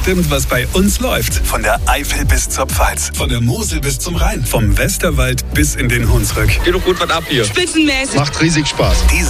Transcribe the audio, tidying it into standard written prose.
bestimmt, was bei uns läuft. Von der Eifel bis zur Pfalz. Von der Mosel bis zum Rhein. Vom Westerwald bis in den Hunsrück. Geht doch gut was ab hier. Spitzenmäßig. Macht riesig Spaß.